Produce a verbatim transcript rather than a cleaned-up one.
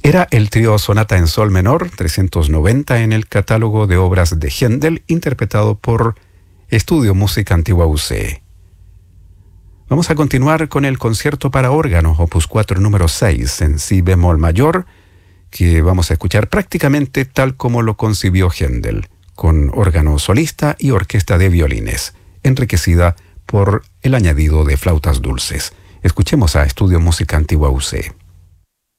Era el trío Sonata en Sol Menor, trescientos noventa en el catálogo de obras de Händel, interpretado por Estudio Música Antigua U C. Vamos a continuar con el concierto para órgano, opus cuatro, número seis, en si bemol mayor, que vamos a escuchar prácticamente tal como lo concibió Händel, con órgano solista y orquesta de violines, enriquecida por el añadido de flautas dulces. Escuchemos a Estudio Música Antigua U C.